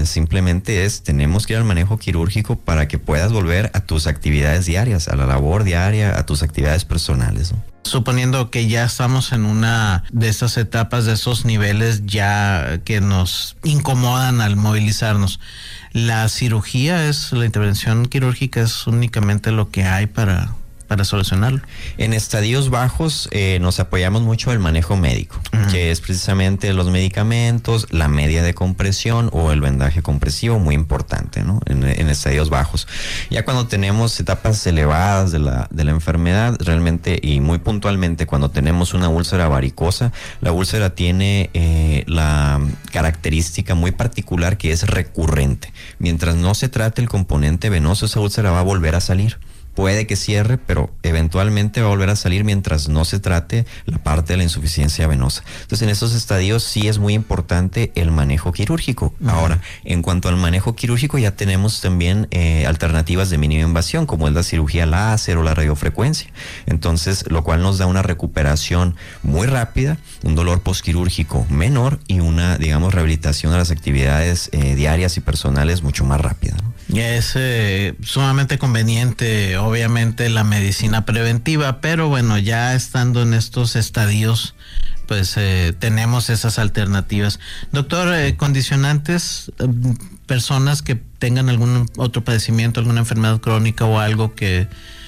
Simplemente tenemos que ir al manejo quirúrgico para que puedas volver a tus actividades diarias, a la labor diaria, a tus actividades personales, ¿no? Suponiendo que ya estamos en una de esas etapas, de esos niveles ya que nos incomodan al movilizarnos, ¿la intervención quirúrgica es únicamente lo que hay para solucionarlo? En estadios bajos nos apoyamos mucho del manejo médico, que es precisamente los medicamentos, la media de compresión o el vendaje compresivo, muy importante, ¿no? En estadios bajos. Ya cuando tenemos etapas elevadas de la enfermedad, realmente y muy puntualmente cuando tenemos una úlcera varicosa, la úlcera tiene la característica muy particular que es recurrente. Mientras no se trate el componente venoso, esa úlcera va a volver a salir. Puede que cierre, pero eventualmente va a volver a salir mientras no se trate la parte de la insuficiencia venosa. Entonces, en esos estadios sí es muy importante el manejo quirúrgico. Ahora, en cuanto al manejo quirúrgico, ya tenemos también alternativas de mínima invasión, como es la cirugía láser o la radiofrecuencia. Entonces, lo cual nos da una recuperación muy rápida, un dolor postquirúrgico menor y una, digamos, rehabilitación de las actividades diarias y personales mucho más rápida, ¿no? Es sumamente conveniente, obviamente, la medicina preventiva, pero bueno, ya estando en estos estadios, pues tenemos esas alternativas. Doctor, condicionantes, personas que tengan algún otro padecimiento, alguna enfermedad crónica o algo que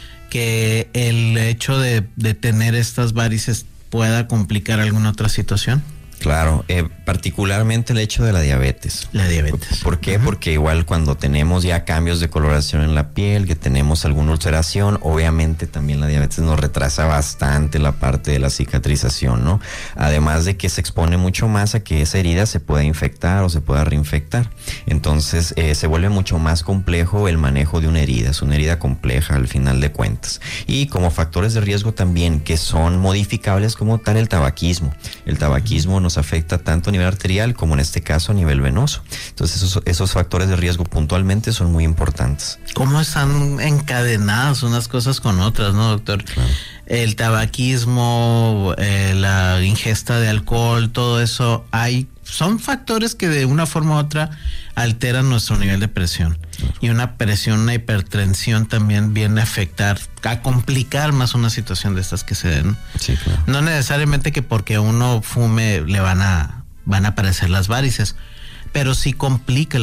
el hecho de tener estas varices pueda complicar alguna otra situación. Claro, particularmente el hecho de la diabetes. La diabetes. ¿Por qué? Porque igual cuando tenemos ya cambios de coloración en la piel, que tenemos alguna ulceración, obviamente también la diabetes nos retrasa bastante la parte de la cicatrización, ¿no? Además de que se expone mucho más a que esa herida se pueda infectar o se pueda reinfectar. Entonces se vuelve mucho más complejo el manejo de una herida. Es una herida compleja al final de cuentas. Y como factores de riesgo también que son modificables como tal el tabaquismo. El tabaquismo nos afecta tanto a nivel arterial como en este caso a nivel venoso. Entonces esos factores de riesgo puntualmente son muy importantes. ¿Cómo están encadenadas unas cosas con otras, no, doctor? Claro. El tabaquismo, la ingesta de alcohol, todo eso, son factores que de una forma u otra alteran nuestro nivel de presión. Claro. Y una hipertensión también viene a complicar más una situación de estas que se den. Sí, claro. No necesariamente que porque uno fume le van a aparecer las varices, pero sí complica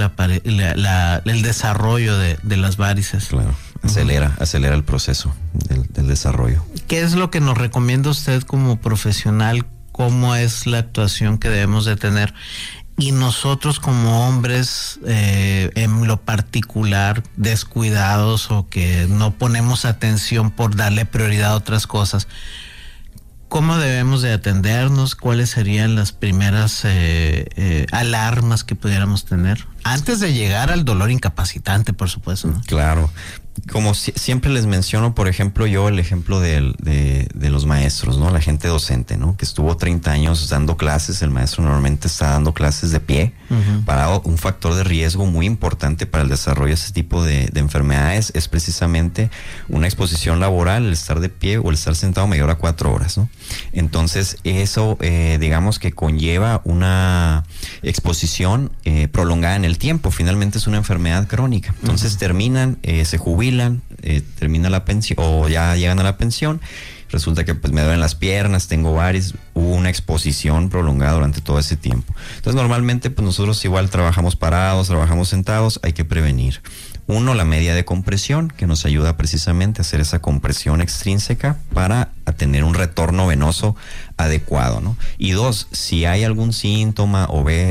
el desarrollo de las varices. Claro, acelera el proceso del desarrollo. ¿Qué es lo que nos recomienda usted como profesional? ¿Cómo es la actuación que debemos de tener? Y nosotros como hombres, en lo particular, descuidados o que no ponemos atención por darle prioridad a otras cosas, ¿cómo debemos de atendernos? ¿Cuáles serían las primeras alarmas que pudiéramos tener? Antes de llegar al dolor incapacitante, por supuesto, ¿no? Claro. Como siempre les menciono, por ejemplo, el ejemplo de los maestros, ¿no? La gente docente, ¿no? Que estuvo 30 años dando clases. El maestro normalmente está dando clases de pie. Para un factor de riesgo muy importante para el desarrollo de ese tipo de enfermedades es precisamente una exposición laboral, el estar de pie o el estar sentado mayor a 4 horas, ¿no? Entonces, eso, digamos que conlleva una exposición prolongada en el tiempo. Finalmente es una enfermedad crónica. Entonces terminan, se jubilan, termina la pensión o ya llegan a la pensión. Resulta que pues me duelen las piernas, tengo varices, hubo una exposición prolongada durante todo ese tiempo. Entonces normalmente pues nosotros igual trabajamos parados, trabajamos sentados, hay que prevenir. Uno, la media de compresión, que nos ayuda precisamente a hacer esa compresión extrínseca para tener un retorno venoso adecuado, ¿no? Y dos, si hay algún síntoma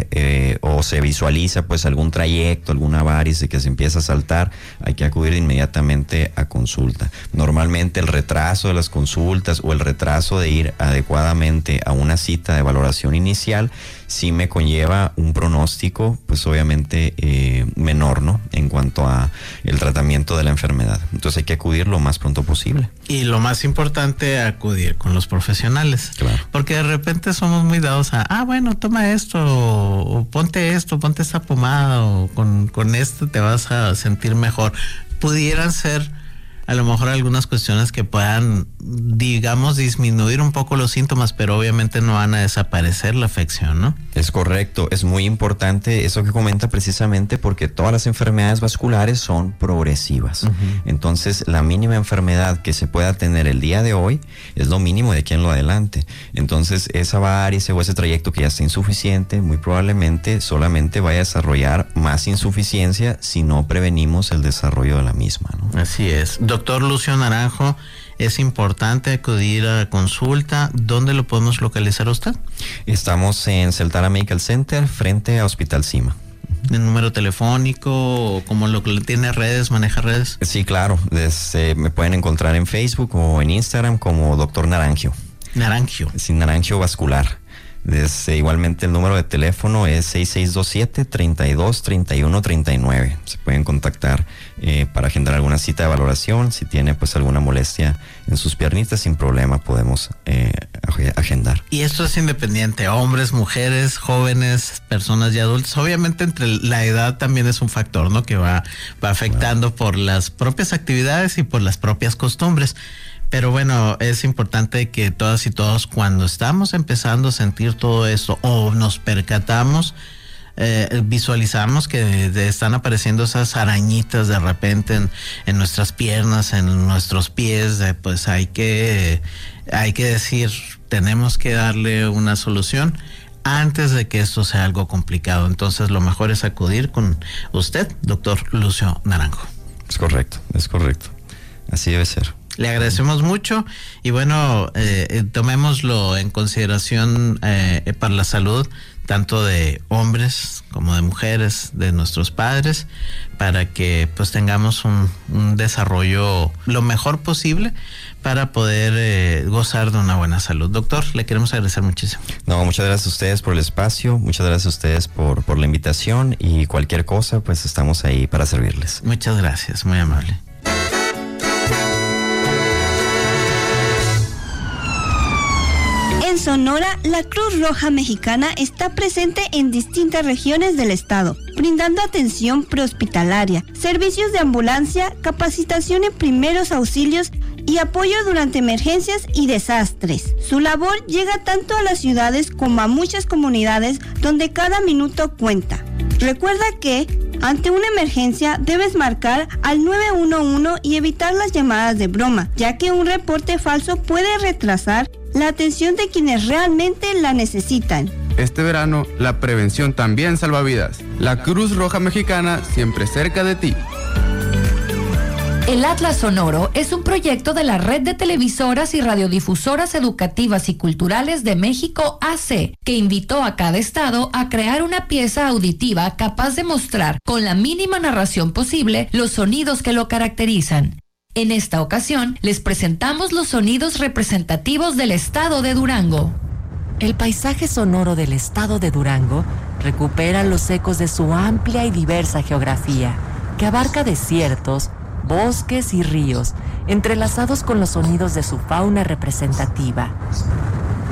o se visualiza pues algún trayecto, alguna varice que se empieza a saltar, hay que acudir inmediatamente a consulta. Normalmente el retraso de las consultas o el retraso de ir adecuadamente a una cita de valoración inicial sí me conlleva un pronóstico pues obviamente menor, ¿no? En cuanto a el tratamiento de la enfermedad. Entonces hay que acudir lo más pronto posible. Y lo más importante, acudir con los profesionales. Claro. Porque de repente somos muy dados a, bueno, toma esto, o ponte esto, ponte esta pomada, o con esto te vas a sentir mejor. Pudieran ser a lo mejor algunas cuestiones que puedan, digamos, disminuir un poco los síntomas, pero obviamente no van a desaparecer la afección, ¿no? Es correcto, es muy importante eso que comenta, precisamente porque todas las enfermedades vasculares son progresivas. Entonces, la mínima enfermedad que se pueda tener el día de hoy es lo mínimo de aquí en lo adelante. Entonces, esa varice o ese trayecto que ya está insuficiente, muy probablemente solamente vaya a desarrollar más insuficiencia si no prevenimos el desarrollo de la misma, ¿no? Así es. Doctor Lucio Naranjo, es importante acudir a consulta. ¿Dónde lo podemos localizar a usted? Estamos en Celtana Medical Center, frente a Hospital Cima. ¿El número telefónico? ¿Cómo lo tiene redes? ¿Maneja redes? Sí, claro. Me pueden encontrar en Facebook o en Instagram como Doctor Naranjo. Naranjo. Sí, Naranjo Vascular. Igualmente el número de teléfono es 6627-323139. Se pueden contactar para agendar alguna cita de valoración. Si tiene pues alguna molestia en sus piernitas, sin problema podemos agendar. Y esto es independiente, hombres, mujeres, jóvenes, personas y adultos. Obviamente entre la edad también es un factor, ¿no? Que va afectando por las propias actividades y por las propias costumbres. Pero bueno, es importante que todas y todos, cuando estamos empezando a sentir todo esto o nos percatamos, visualizamos que están apareciendo esas arañitas de repente en nuestras piernas, en nuestros pies, pues hay que decir, tenemos que darle una solución antes de que esto sea algo complicado. Entonces lo mejor es acudir con usted, doctor Lucio Naranjo. Es correcto, así debe ser. Le agradecemos mucho y bueno, tomémoslo en consideración para la salud tanto de hombres como de mujeres, de nuestros padres, para que pues tengamos un desarrollo lo mejor posible para poder gozar de una buena salud. Doctor, le queremos agradecer muchísimo. No, muchas gracias a ustedes por el espacio, muchas gracias a ustedes por la invitación y cualquier cosa, pues estamos ahí para servirles. Muchas gracias, muy amable. En Sonora, la Cruz Roja Mexicana está presente en distintas regiones del estado, brindando atención prehospitalaria, servicios de ambulancia, capacitación en primeros auxilios y apoyo durante emergencias y desastres. Su labor llega tanto a las ciudades como a muchas comunidades donde cada minuto cuenta. Recuerda que, ante una emergencia, debes marcar al 911 y evitar las llamadas de broma, ya que un reporte falso puede retrasar la atención de quienes realmente la necesitan. Este verano, la prevención también salva vidas. La Cruz Roja Mexicana, siempre cerca de ti. El Atlas Sonoro es un proyecto de la Red de Televisoras y Radiodifusoras Educativas y Culturales de México AC, que invitó a cada estado a crear una pieza auditiva capaz de mostrar, con la mínima narración posible, los sonidos que lo caracterizan. En esta ocasión, les presentamos los sonidos representativos del estado de Durango. El paisaje sonoro del estado de Durango recupera los ecos de su amplia y diversa geografía, que abarca desiertos, bosques y ríos, entrelazados con los sonidos de su fauna representativa.